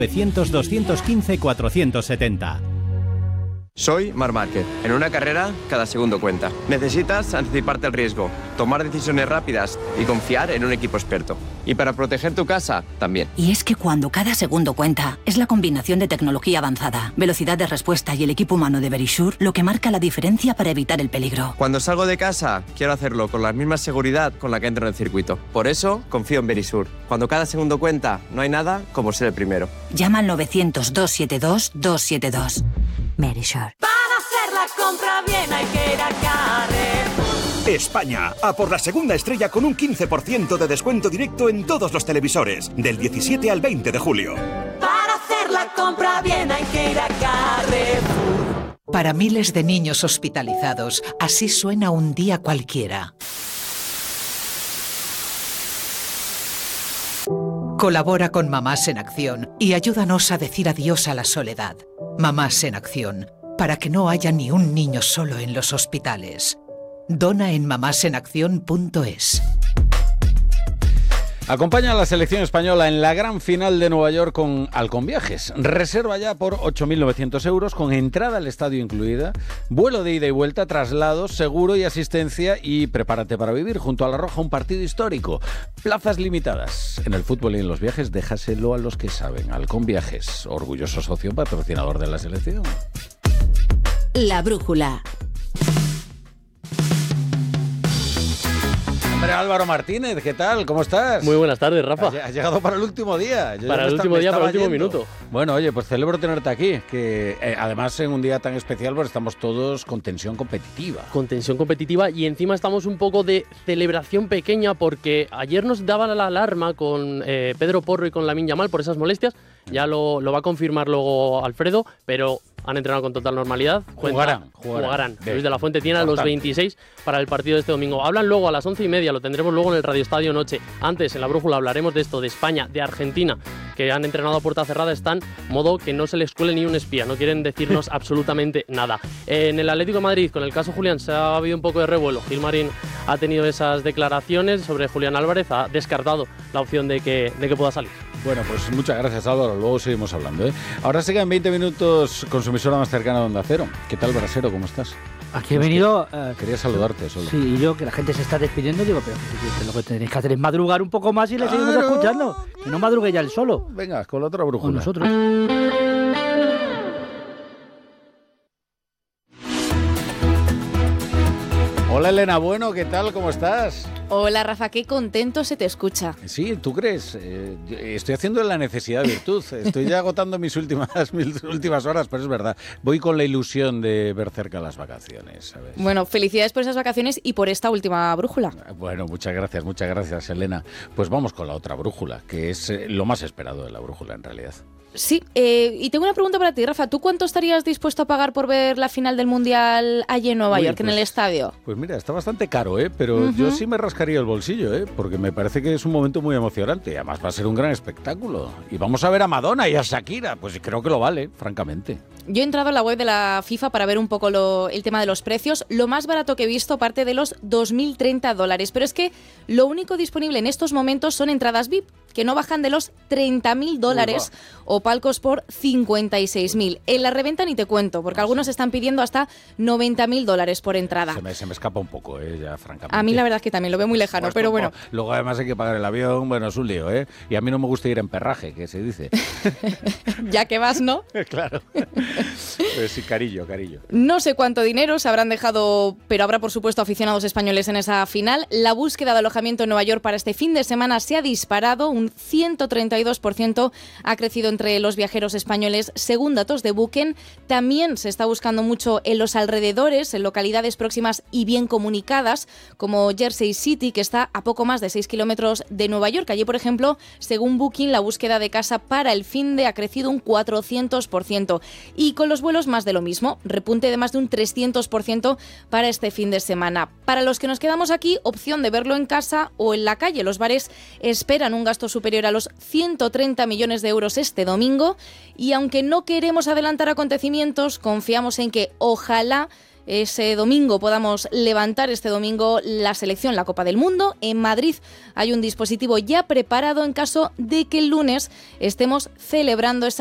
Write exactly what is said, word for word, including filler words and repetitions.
novecientos, doscientos quince, cuatrocientos setenta. Soy Marc Márquez. En una carrera, cada segundo cuenta. Necesitas anticiparte al riesgo, tomar decisiones rápidas y confiar en un equipo experto. Y para proteger tu casa, también. Y es que cuando cada segundo cuenta, es la combinación de tecnología avanzada, velocidad de respuesta y el equipo humano de Verisure lo que marca la diferencia para evitar el peligro. Cuando salgo de casa, quiero hacerlo con la misma seguridad con la que entro en el circuito. Por eso, confío en Verisure. Cuando cada segundo cuenta, no hay nada como ser el primero. Llama al novecientos, doscientos setenta y dos, doscientos setenta y dos. Verisure. Para hacer la compra bien hay que ir a Carrefour. España, a por la segunda estrella con un quince por ciento de descuento directo en todos los televisores, del diecisiete al veinte de julio. Para hacer la compra bien hay que ir a Carrefour. Para miles de niños hospitalizados, así suena un día cualquiera. Colabora con Mamás en Acción y ayúdanos a decir adiós a la soledad. Mamás en Acción, para que no haya ni un niño solo en los hospitales. Dona en mamás en acción punto es. Acompaña a la selección española en la gran final de Nueva York con Halcón Viajes. Reserva ya por ocho mil novecientos euros, con entrada al estadio incluida, vuelo de ida y vuelta, traslados, seguro y asistencia, y prepárate para vivir junto a La Roja un partido histórico. Plazas limitadas. En el fútbol y en los viajes, déjaselo a los que saben. Halcón Viajes, orgulloso socio patrocinador de la selección. La brújula. Hombre, Álvaro Martínez, ¿qué tal? ¿Cómo estás? Muy buenas tardes, Rafa. Has llegado para el último día. Yo para el último día, para el último yendo. minuto. Bueno, oye, pues celebro tenerte aquí, que eh, además en un día tan especial pues estamos todos con tensión competitiva. Con tensión competitiva y encima estamos un poco de celebración pequeña porque ayer nos daba la alarma con eh, Pedro Porro y con Lamine Yamal por esas molestias. Ya lo, lo va a confirmar luego Alfredo, pero han entrenado con total normalidad. Jugarán, jugarán. Jugarán. De, Luis de la Fuente tiene a los veintiséis para el partido de este domingo. Hablan luego a las once y media, lo tendremos luego en el Radio Estadio Noche. Antes, en la brújula, hablaremos de esto, de España, de Argentina, que han entrenado a puerta cerrada, están modo que no se les cuele ni un espía, no quieren decirnos absolutamente nada. En el Atlético de Madrid, con el caso Julián, se ha habido un poco de revuelo. Gilmarín ha tenido esas declaraciones sobre Julián Álvarez, ha descartado la opción de que, de que pueda salir. Bueno, pues muchas gracias, Álvaro. Luego seguimos hablando, ¿eh? Ahora sigan veinte minutos con su emisora más cercana a Onda Cero. ¿Qué tal, Brasero? ¿Cómo estás? Aquí he venido... Uh, Quería saludarte solo. Sí, y yo, que la gente se está despidiendo, digo, pero, pero lo que tenéis que hacer es madrugar un poco más y le seguimos claro. escuchando. Que no madrugue ya el solo. Venga, con la otra brújula. Con nosotros. Hola, Elena Bueno, ¿qué tal? ¿Cómo estás? Hola, Rafa, qué contento se te escucha. Sí, ¿tú crees? Eh, estoy haciendo la necesidad de virtud. Estoy ya agotando mis últimas, mis últimas horas, pero es verdad. Voy con la ilusión de ver cerca las vacaciones, ¿sabes? Bueno, felicidades por esas vacaciones y por esta última brújula. Bueno, muchas gracias, muchas gracias, Elena. Pues vamos con la otra brújula, que es eh, lo más esperado de la brújula, en realidad. Sí, eh, y tengo una pregunta para ti, Rafa. ¿Tú cuánto estarías dispuesto a pagar por ver la final del Mundial allí en Nueva Uy, York, pues, en el estadio? Pues mira, está bastante caro, ¿eh? Pero uh-huh. yo sí me rascaría el bolsillo, ¿eh? Porque me parece que es un momento muy emocionante. Y además va a ser un gran espectáculo. Y vamos a ver a Madonna y a Shakira. Pues creo que lo vale, francamente. Yo he entrado en la web de la FIFA para ver un poco lo, el tema de los precios. Lo más barato que he visto parte de los dos mil treinta dólares. Pero es que lo único disponible en estos momentos son entradas V I P, que no bajan de los treinta mil dólares o palcos por cincuenta y seis mil. En la reventa ni te cuento, porque algunos están pidiendo hasta noventa mil dólares por entrada. Se me, se me escapa un poco, ¿eh? Ya, francamente. A mí la verdad es que también lo veo muy lejano, pues, pero bueno. Luego además hay que pagar el avión, bueno, es un lío, ¿eh? Y a mí no me gusta ir en perraje, que se dice. Ya que vas, ¿no? Claro. Pues sí, carillo, carillo. No sé cuánto dinero se habrán dejado, pero habrá por supuesto aficionados españoles en esa final. La búsqueda de alojamiento en Nueva York para este fin de semana se ha disparado, un ciento treinta y dos por ciento ha crecido entre los viajeros españoles según datos de Booking. También se está buscando mucho en los alrededores, en localidades próximas y bien comunicadas, como Jersey City, que está a poco más de seis kilómetros de Nueva York. Allí, por ejemplo, según Booking, la búsqueda de casa para el fin de ha crecido un cuatrocientos por ciento. Y con los vuelos más de lo mismo, repunte de más de un trescientos por ciento para este fin de semana. Para los que nos quedamos aquí, opción de verlo en casa o en la calle. Los bares esperan un gasto superior a los ciento treinta millones de euros este domingo y aunque no queremos adelantar acontecimientos, confiamos en que ojalá ese domingo podamos levantar este domingo la selección, la Copa del Mundo. En Madrid hay un dispositivo ya preparado en caso de que el lunes estemos celebrando esa